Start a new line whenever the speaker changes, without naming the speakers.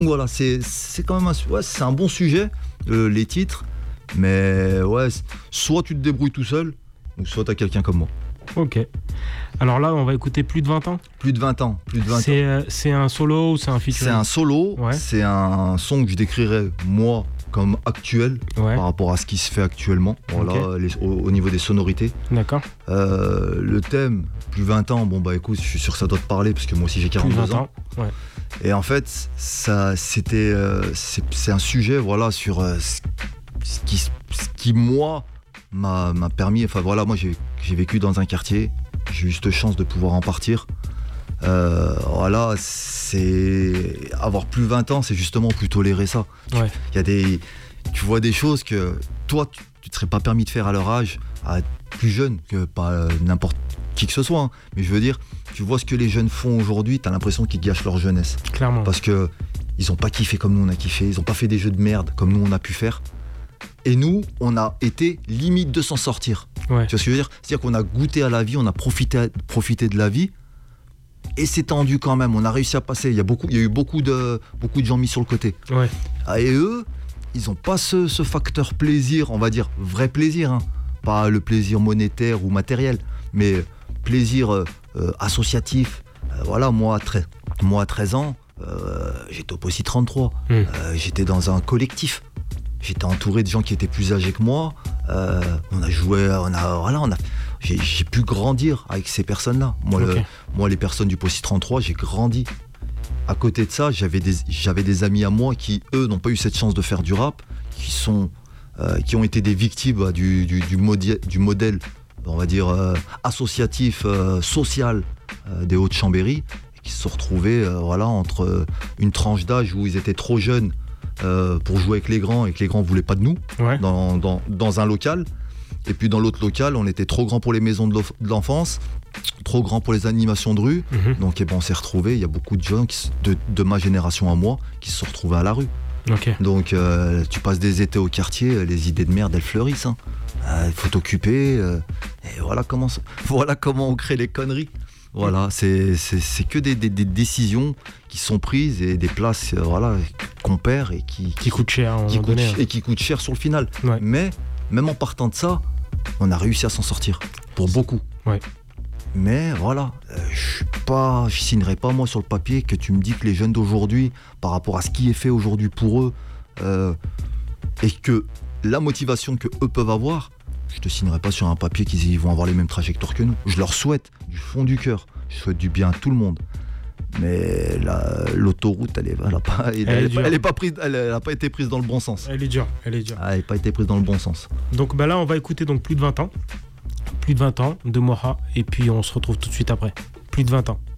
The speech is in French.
Voilà, c'est quand même c'est un bon sujet, les titres, mais ouais, soit tu te débrouilles tout seul, ou soit t'as quelqu'un comme moi.
Ok. Alors là, on va écouter Plus de 20 ans.
Plus de 20 ans.
C'est un solo ou c'est un featuring?
C'est un solo, ouais. C'est un son que je décrirais, moi, comme actuel, ouais, par rapport à ce qui se fait actuellement, voilà, okay, au niveau des sonorités.
D'accord.
Le thème, plus 20 ans, bon bah écoute, je suis sûr que ça doit te parler, parce que moi aussi j'ai 42 ans.
Ouais.
Et en fait, c'est un sujet, voilà, sur ce qui moi, m'a permis, enfin voilà, moi j'ai vécu dans un quartier, j'ai eu cette chance de pouvoir en partir. Voilà, c'est avoir plus 20 ans, c'est justement plus tolérer ça. Ouais. Tu vois des choses que toi tu te serais pas permis de faire à leur âge, à être plus jeune que pas n'importe qui que ce soit, hein. Mais je veux dire, tu vois ce que les jeunes font aujourd'hui, t'as l'impression qu'ils gâchent leur jeunesse.
Clairement.
Parce que ils ont pas kiffé comme nous on a kiffé, ils ont pas fait des jeux de merde comme nous on a pu faire. Et nous, on a été limite de s'en sortir. Ouais. Tu vois ce que je veux dire ? C'est-à-dire qu'on a goûté à la vie, on a profité de la vie. Et c'est tendu quand même, on a réussi à passer. Il y a eu beaucoup de gens mis sur le côté. Ouais. Et eux, ils n'ont pas ce facteur plaisir, on va dire vrai plaisir, hein. Pas le plaisir monétaire ou matériel, mais plaisir associatif. Voilà, moi à 13 ans, j'étais au Possi 33. J'étais dans un collectif. J'étais entouré de gens qui étaient plus âgés que moi. On a joué, j'ai pu grandir avec ces personnes-là. Moi, les personnes du Possi 33, j'ai grandi. À côté de ça, j'avais des amis à moi qui, eux, n'ont pas eu cette chance de faire du rap, qui ont été des victimes du modèle, on va dire, associatif, social des Hauts-de-Chambéry, et qui se sont retrouvés entre une tranche d'âge où ils étaient trop jeunes pour jouer avec les grands et que les grands ne voulaient pas de nous, ouais, dans un local. Et puis dans l'autre local, on était trop grand pour les maisons de l'enfance, trop grand pour les animations de rue. Donc on s'est retrouvés, il y a beaucoup de gens de ma génération à moi qui se sont retrouvés à la rue. Okay. Donc tu passes des étés au quartier, les idées de merde elles fleurissent, hein. Faut t'occuper, et voilà comment on crée les conneries. Voilà, c'est que des décisions qui sont prises et des places qu'on perd et qui
coûtent cher
et qui coûtent cher sur le final. Ouais. Mais même en partant de ça, on a réussi à s'en sortir pour beaucoup. Ouais. Mais voilà, je signerai pas moi sur le papier que tu me dis que les jeunes d'aujourd'hui, par rapport à ce qui est fait aujourd'hui pour eux, et que la motivation que eux peuvent avoir, je te signerai pas sur un papier qu'ils vont avoir les mêmes trajectoires que nous. Je leur souhaite du fond du cœur, je souhaite du bien à tout le monde. Mais l'autoroute, elle n'a pas été prise dans le bon sens.
Elle est dure.
Elle n'a pas été prise dans le bon sens.
Donc là, on va écouter donc Plus de 20 ans. Plus de 20 ans de Moha, et puis on se retrouve tout de suite après. Plus de 20 ans.